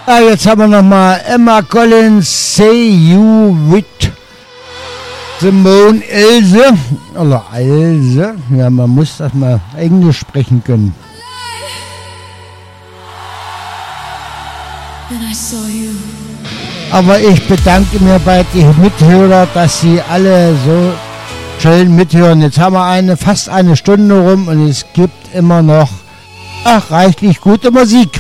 Ah, jetzt haben wir nochmal Emma Collins, Say You With Simone Ilse. Oder Ilse. Ja, man muss das mal Englisch sprechen können. Aber ich bedanke mir bei den Mithörern, dass sie alle so schön mithören. Jetzt haben wir fast eine Stunde rum und es gibt immer noch reichlich gute Musik.